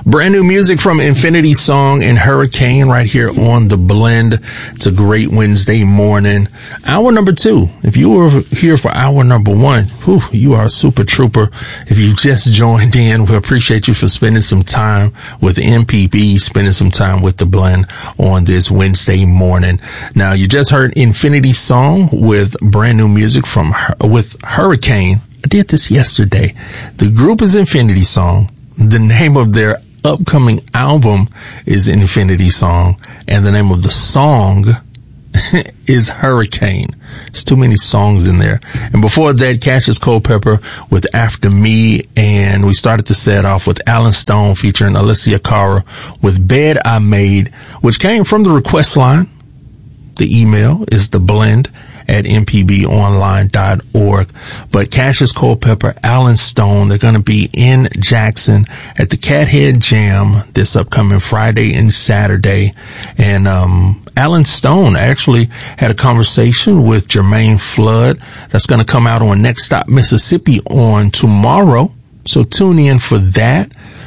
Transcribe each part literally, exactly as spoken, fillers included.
Brand new music from Infinity Song and Hurricane right here on The Blend. It's a great Wednesday morning. Hour number two. If you were here for hour number one, whew, you are a super trooper. If you just joined in, we appreciate you for spending some time with M P B, spending some time with The Blend on this Wednesday morning. Now, you just heard Infinity Song with brand new music from with Hurricane. I did this yesterday. The group is Infinity Song. The name of their upcoming album is Infinity Song, and the name of the song is Hurricane. There's too many songs in there. And before that, Cassius Culpepper with After Me, and we started the set off with Alan Stone featuring Alicia Cara with Bed I Made, which came from the request line. The email is the blend at m p b online dot org. But Cassius Culpepper, Alan Stone, they're going to be in Jackson at the Cathead Jam this upcoming Friday and Saturday. And um Alan Stone actually had a conversation with Jermaine Flood. That's going to come out on Next Stop Mississippi on tomorrow. So tune in for that.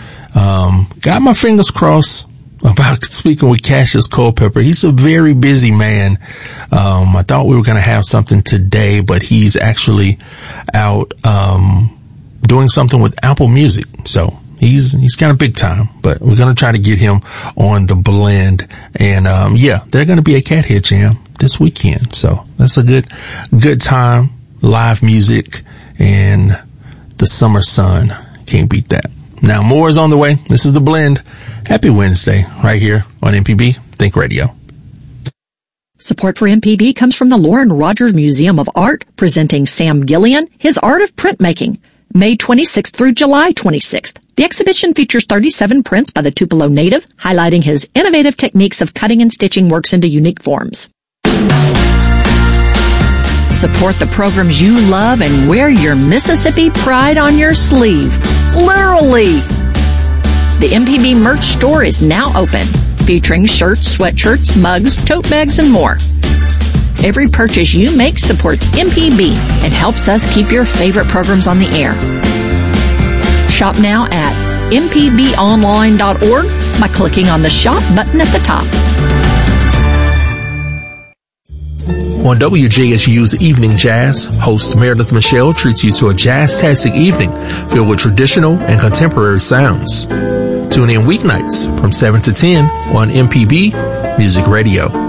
Um got my fingers crossed about speaking with Cassius Culpepper. He's a very busy man. Um, I thought we were going to have something today, but he's actually out, um, doing something with Apple Music. So he's, he's kind of big time, but we're going to try to get him on The Blend. And, um, yeah, they're going to be at Cathead Jam this weekend. So that's a good, good time. Live music and the summer sun. Can't beat that. Now, more is on the way. This is The Blend. Happy Wednesday right here on M P B Think Radio. Support for M P B comes from the Lauren Rogers Museum of Art, presenting Sam Gillian, His Art of Printmaking, May twenty-sixth through July twenty-sixth. The exhibition features thirty-seven prints by the Tupelo native, highlighting his innovative techniques of cutting and stitching works into unique forms. Support the programs you love and wear your Mississippi pride on your sleeve. Literally! The M P B merch store is now open, featuring shirts, sweatshirts, mugs, tote bags, and more. Every purchase you make supports M P B and helps us keep your favorite programs on the air. Shop now at m p b online dot org by clicking on the Shop button at the top. On W J S U's Evening Jazz, host Meredith Michelle treats you to a jazz-tastic evening filled with traditional and contemporary sounds. Tune in weeknights from seven to ten on M P B Music Radio.